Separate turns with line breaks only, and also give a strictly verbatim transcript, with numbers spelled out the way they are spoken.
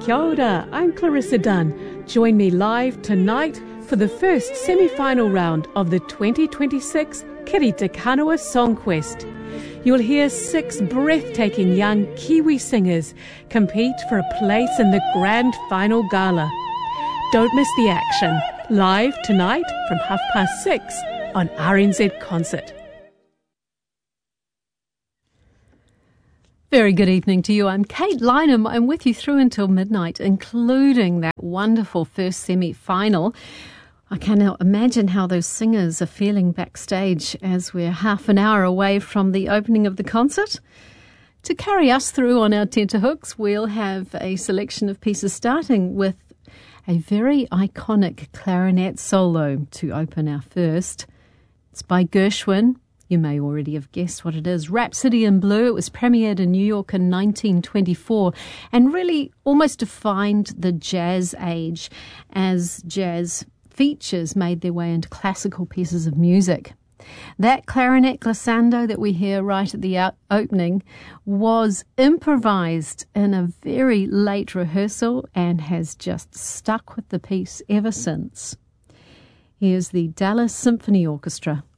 Kia ora, I'm Clarissa Dunn. Join me live tonight for the first semi-final round of the twenty twenty-six Kirita Kanawa Song Quest. You'll hear six breathtaking young Kiwi singers compete for a place in the grand final gala. Don't miss the action. Live tonight from half past six on R N Z Concert.
Very good evening to you. I'm Kate Lynham. I'm with you through until midnight, including that wonderful first semi-final. I cannot imagine how those singers are feeling backstage as we're half an hour away from the opening of the concert. To carry us through on our tenterhooks, we'll have a selection of pieces starting with a very iconic clarinet solo to open our first. It's by Gershwin. You may already have guessed what it is. Rhapsody in Blue. It was premiered in New York in nineteen twenty-four and really almost defined the jazz age as jazz features made their way into classical pieces of music. That clarinet glissando that we hear right at the out- opening was improvised in a very late rehearsal and has just stuck with the piece ever since. Here's the Dallas Symphony Orchestra.